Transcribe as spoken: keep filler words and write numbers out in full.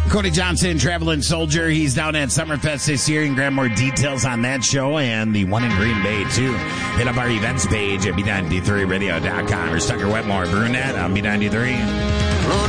Cody Johnson, Traveling Soldier. He's down at Summerfest this year. You can grab more details on that show and the one in Green Bay, too. Hit up our events page at B ninety-three radio dot com or Stucker Wetmore Brunette on B ninety-three.